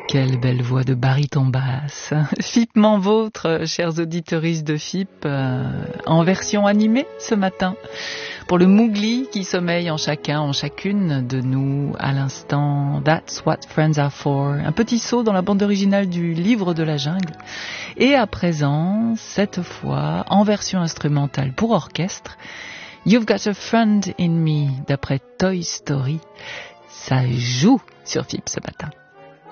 Quelle belle voix de baryton basse. Fipement vôtre, chers auditeuristes de Fip, en version animée ce matin. Pour le Mougli qui sommeille en chacun, en chacune de nous à l'instant. That's what friends are for. Un petit saut dans la bande originale du Livre de la Jungle. Et à présent, cette fois, en version instrumentale pour orchestre, You've Got a Friend in Me, d'après Toy Story. Ça joue sur Fip ce matin.